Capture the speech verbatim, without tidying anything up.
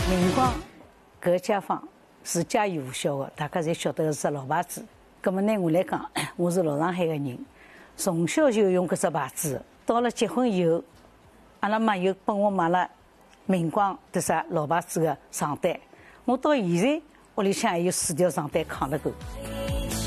明光搿街坊是家喻户晓的，大家侪晓得是只老牌子。葛么呢，我来讲，我是老上海个人，从小就用搿只牌子。到了结婚以后，阿拉妈又帮我买了明光迭啥老牌子个床单，我到现在屋里向还有四条床单扛了够。